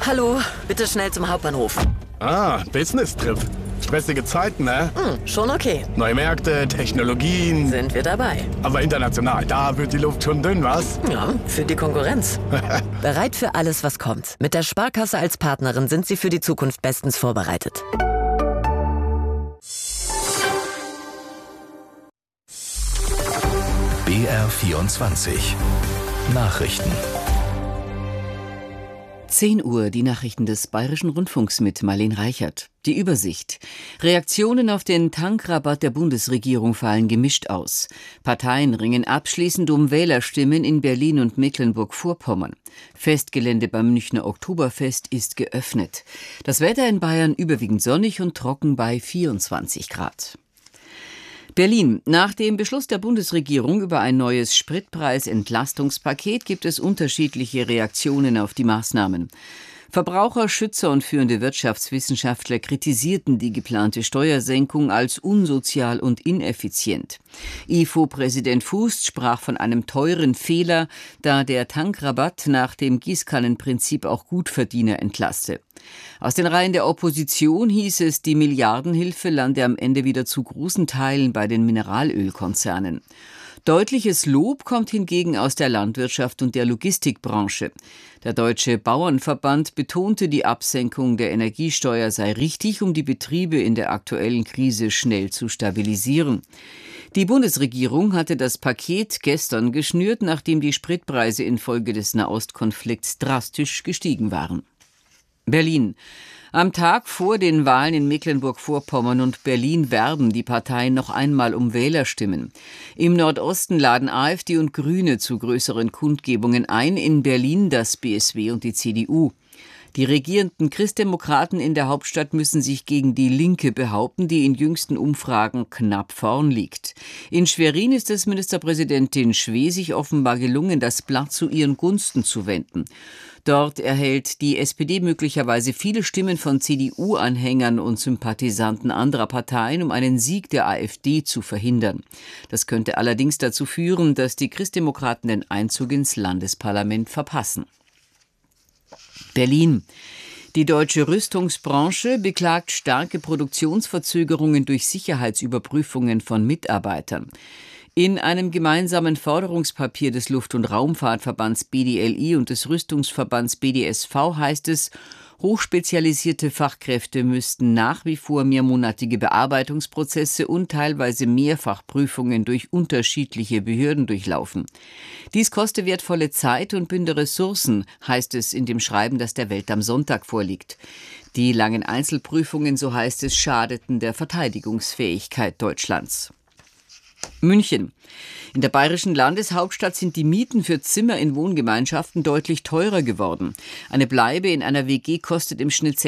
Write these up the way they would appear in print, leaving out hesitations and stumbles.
Hallo, bitte schnell zum Hauptbahnhof. Business-Trip. Stressige Zeiten, ne? Schon okay. Neue Märkte, Technologien. Sind wir dabei? Aber international, da wird die Luft schon dünn, was? Ja, für die Konkurrenz. Bereit für alles, was kommt. Mit der Sparkasse als Partnerin sind Sie für die Zukunft bestens vorbereitet. BR24 Nachrichten. 10 Uhr, die Nachrichten des Bayerischen Rundfunks mit Marlene Reichert. Die Übersicht. Reaktionen auf den Tankrabatt der Bundesregierung fallen gemischt aus. Parteien ringen abschließend um Wählerstimmen in Berlin und Mecklenburg-Vorpommern. Festgelände beim Münchner Oktoberfest ist geöffnet. Das Wetter in Bayern überwiegend sonnig und trocken bei 24 Grad. Berlin. Nach dem Beschluss der Bundesregierung über ein neues Spritpreisentlastungspaket gibt es unterschiedliche Reaktionen auf die Maßnahmen. Verbraucher, Schützer und führende Wirtschaftswissenschaftler kritisierten die geplante Steuersenkung als unsozial und ineffizient. IFO-Präsident Fußt sprach von einem teuren Fehler, da der Tankrabatt nach dem Gießkannenprinzip auch Gutverdiener entlaste. Aus den Reihen der Opposition hieß es, die Milliardenhilfe lande am Ende wieder zu großen Teilen bei den Mineralölkonzernen. Deutliches Lob kommt hingegen aus der Landwirtschaft und der Logistikbranche. Der Deutsche Bauernverband betonte, die Absenkung der Energiesteuer sei richtig, um die Betriebe in der aktuellen Krise schnell zu stabilisieren. Die Bundesregierung hatte das Paket gestern geschnürt, nachdem die Spritpreise infolge des Nahostkonflikts drastisch gestiegen waren. Berlin. Am Tag vor den Wahlen in Mecklenburg-Vorpommern und Berlin werben die Parteien noch einmal um Wählerstimmen. Im Nordosten laden AfD und Grüne zu größeren Kundgebungen ein, in Berlin das BSW und die CDU. Die regierenden Christdemokraten in der Hauptstadt müssen sich gegen die Linke behaupten, die in jüngsten Umfragen knapp vorn liegt. In Schwerin ist es Ministerpräsidentin Schwesig offenbar gelungen, das Blatt zu ihren Gunsten zu wenden. Dort erhält die SPD möglicherweise viele Stimmen von CDU-Anhängern und Sympathisanten anderer Parteien, um einen Sieg der AfD zu verhindern. Das könnte allerdings dazu führen, dass die Christdemokraten den Einzug ins Landesparlament verpassen. Berlin. Die deutsche Rüstungsbranche beklagt starke Produktionsverzögerungen durch Sicherheitsüberprüfungen von Mitarbeitern. In einem gemeinsamen Forderungspapier des Luft- und Raumfahrtverbands BDLI und des Rüstungsverbands BDSV heißt es, hochspezialisierte Fachkräfte müssten nach wie vor mehrmonatige Bearbeitungsprozesse und teilweise Mehrfachprüfungen durch unterschiedliche Behörden durchlaufen. Dies koste wertvolle Zeit und bünde Ressourcen, heißt es in dem Schreiben, das der Welt am Sonntag vorliegt. Die langen Einzelprüfungen, so heißt es, schadeten der Verteidigungsfähigkeit Deutschlands. München. In der bayerischen Landeshauptstadt sind die Mieten für Zimmer in Wohngemeinschaften deutlich teurer geworden. Eine Bleibe in einer WG kostet im Schnitt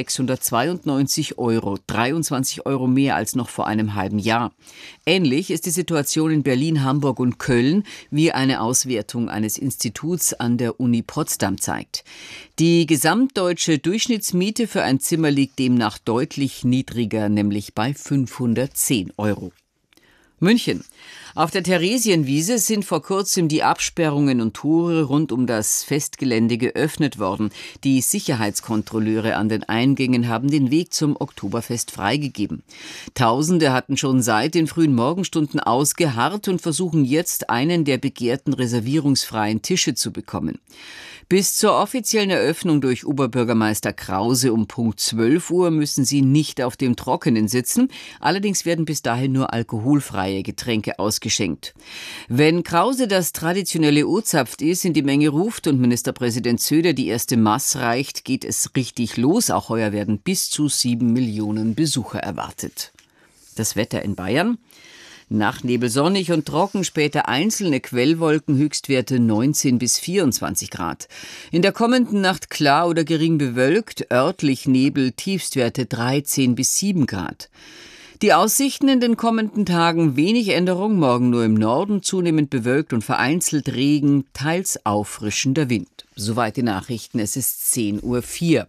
692 €, 23 € mehr als noch vor einem halben Jahr. Ähnlich ist die Situation in Berlin, Hamburg und Köln, wie eine Auswertung eines Instituts an der Uni Potsdam zeigt. Die gesamtdeutsche Durchschnittsmiete für ein Zimmer liegt demnach deutlich niedriger, nämlich bei 510 €. München. Auf der Theresienwiese sind vor kurzem die Absperrungen und Tore rund um das Festgelände geöffnet worden. Die Sicherheitskontrolleure an den Eingängen haben den Weg zum Oktoberfest freigegeben. Tausende hatten schon seit den frühen Morgenstunden ausgeharrt und versuchen jetzt, einen der begehrten reservierungsfreien Tische zu bekommen. Bis zur offiziellen Eröffnung durch Oberbürgermeister Krause um Punkt 12 Uhr müssen sie nicht auf dem Trockenen sitzen. Allerdings werden bis dahin nur alkoholfreie Getränke ausgeschenkt. Wenn Krause das traditionelle O-Zapft-Is in die Menge ruft und Ministerpräsident Söder die erste Maß reicht, geht es richtig los. Auch heuer werden bis zu 7 Millionen Besucher erwartet. Das Wetter in Bayern. Nachtnebel sonnig und trocken, später einzelne Quellwolken, Höchstwerte 19 bis 24 Grad. In der kommenden Nacht klar oder gering bewölkt, örtlich Nebel, Tiefstwerte 13 bis 7 Grad. Die Aussichten in den kommenden Tagen wenig Änderung, morgen nur im Norden zunehmend bewölkt und vereinzelt Regen, teils auffrischender Wind. Soweit die Nachrichten, es ist 10:04 Uhr.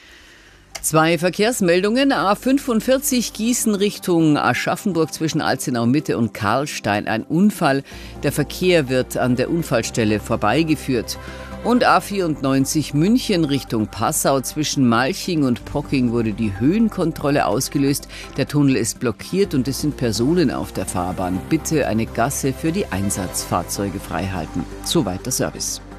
2 Verkehrsmeldungen. A45 Gießen Richtung Aschaffenburg zwischen Alzenau Mitte und Karlstein. Ein Unfall. Der Verkehr wird an der Unfallstelle vorbeigeführt. Und A94 München Richtung Passau zwischen Malching und Pocking wurde die Höhenkontrolle ausgelöst. Der Tunnel ist blockiert und es sind Personen auf der Fahrbahn. Bitte eine Gasse für die Einsatzfahrzeuge freihalten. Soweit der Service.